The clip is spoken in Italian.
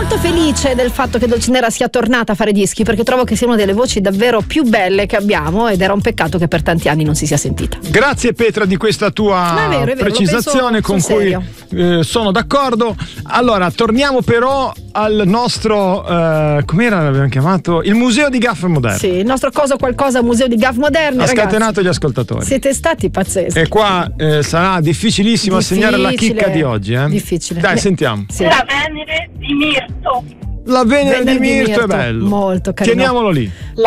molto felice del fatto che Dolcenera sia tornata a fare dischi, perché trovo che sia una delle voci davvero più belle che abbiamo ed era un peccato che per tanti anni non si sia sentita. Grazie Petra di questa tua è vero, precisazione con cui sono d'accordo. Allora torniamo però al nostro com'era l'abbiamo chiamato? Il museo di gaff moderne. Sì, il nostro cosa qualcosa museo di gaff moderni. Ha scatenato gli ascoltatori. Siete stati pazzeschi. E qua sarà difficilissimo assegnare la chicca di oggi. Difficile. Dai, sentiamo. Sì. La Venere di Mirto. La Venere di Mirto è bello. Molto carino. Teniamolo lì.